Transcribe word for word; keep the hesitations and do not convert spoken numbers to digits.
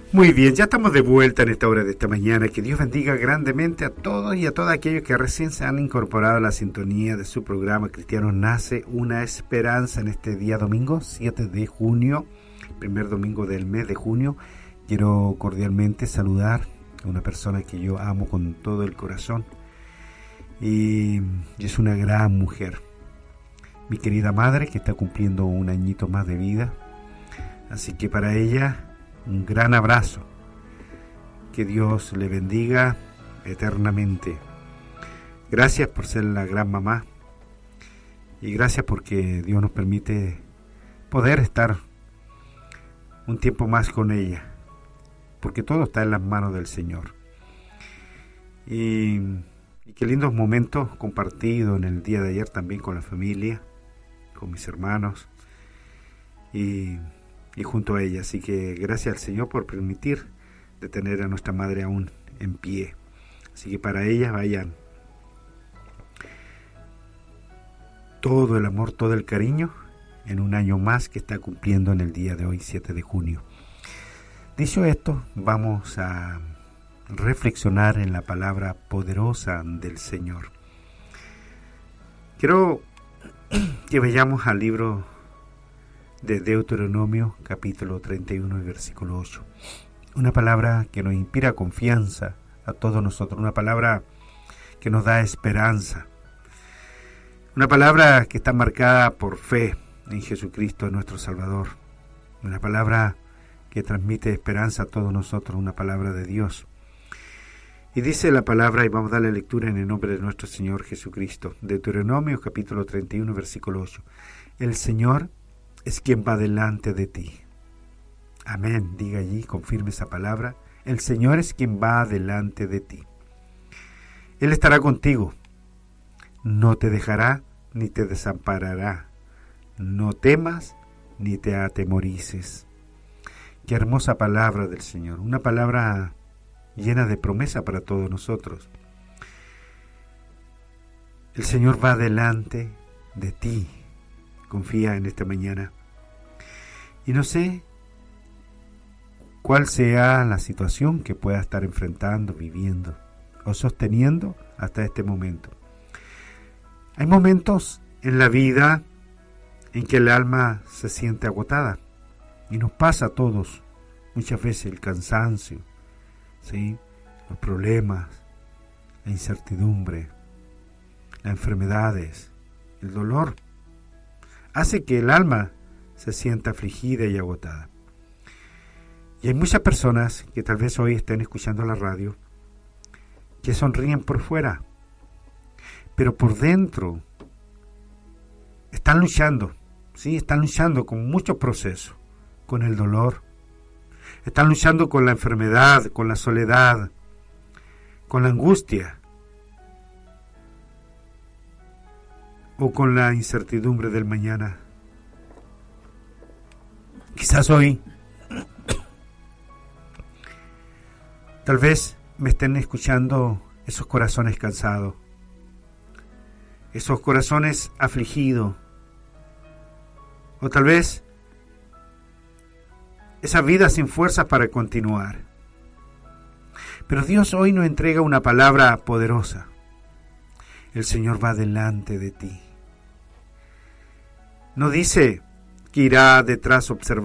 Muy bien, ya estamos de vuelta en esta hora de esta mañana. Que Dios bendiga grandemente a todos y a todos aquellos que recién se han incorporado a la sintonía de su programa Cristianos Nace una Esperanza en este día domingo, siete de junio, primer domingo del mes de junio. Quiero cordialmente saludar a una persona que yo amo con todo el corazón y, y es una gran mujer, mi querida madre, que está cumpliendo un añito más de vida. Así que para ella, un gran abrazo. Que Dios le bendiga eternamente. Gracias por ser la gran mamá. Y gracias porque Dios nos permite poder estar un tiempo más con ella. Porque todo está en las manos del Señor. Y, y qué lindos momentos compartidos en el día de ayer también con la familia, con mis hermanos. Y... y junto a ella, así que gracias al Señor por permitir de tener a nuestra madre aún en pie. Así que para ella vayan todo el amor, todo el cariño en un año más que está cumpliendo en el día de hoy, siete de junio. Dicho esto, vamos a reflexionar en la palabra poderosa del Señor. Quiero que vayamos al libro de Deuteronomio, capítulo treinta y uno, versículo ocho. Una palabra que nos inspira confianza a todos nosotros, una palabra que nos da esperanza, una palabra que está marcada por fe en Jesucristo, nuestro Salvador, una palabra que transmite esperanza a todos nosotros, una palabra de Dios. Y dice la palabra, y vamos a darle lectura en el nombre de nuestro Señor Jesucristo. Deuteronomio, capítulo treinta y uno, versículo ocho. El Señor es quien va delante de ti. Amén. Diga allí, confirme esa palabra. El Señor es quien va delante de ti. Él estará contigo. No te dejará ni te desamparará. No temas ni te atemorices. Qué hermosa palabra del Señor. Una palabra llena de promesa para todos nosotros. El Señor va delante de ti. Confía en esta mañana. Y no sé cuál sea la situación que pueda estar enfrentando, viviendo o sosteniendo hasta este momento. Hay momentos en la vida en que el alma se siente agotada. Y nos pasa a todos muchas veces el cansancio, ¿sí? Los problemas, la incertidumbre, las enfermedades, el dolor. Hace que el alma se sienta afligida y agotada. Y hay muchas personas que tal vez hoy estén escuchando la radio que sonríen por fuera, pero por dentro están luchando, sí, están luchando con muchos procesos, con el dolor, están luchando con la enfermedad, con la soledad, con la angustia o con la incertidumbre del mañana. Quizás hoy, tal vez me estén escuchando esos corazones cansados, esos corazones afligidos, o tal vez esa vida sin fuerzas para continuar. Pero Dios hoy nos entrega una palabra poderosa. El Señor va delante de ti. No dice que irá detrás observando.